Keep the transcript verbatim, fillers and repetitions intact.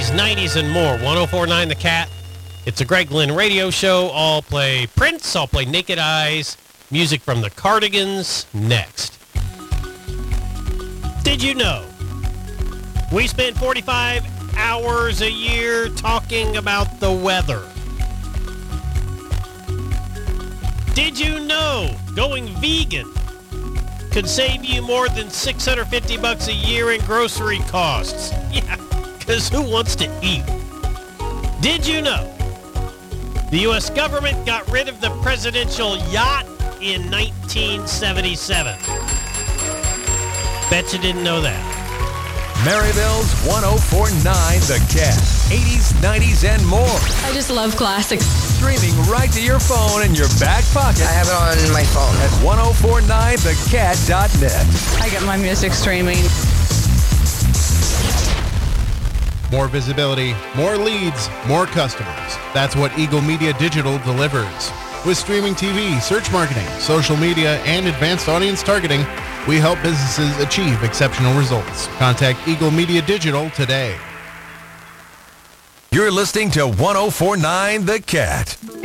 eighties, nineties, and more. one oh four point nine The Cat. It's a Greg Glenn radio show. I'll play Prince. I'll play Naked Eyes. Music from the Cardigans next. Did you know we spend forty-five hours a year talking about the weather? Did you know going vegan could save you more than six hundred fifty bucks a year in grocery costs? Yeah, because who wants to eat? Did you know the U S government got rid of the presidential yacht in nineteen seventy-seven? Bet you didn't know that. Maryville's one oh four point nine The Cat. eighties, nineties, and more. I just love classics. Streaming right to your phone in your back pocket. I have it on my phone. At ten forty-nine the cat dot net. I get my music streaming. More visibility, more leads, more customers. That's what Eagle Media Digital delivers. With streaming T V, search marketing, social media, and advanced audience targeting, we help businesses achieve exceptional results. Contact Eagle Media Digital today. You're listening to ten forty-nine The Cat.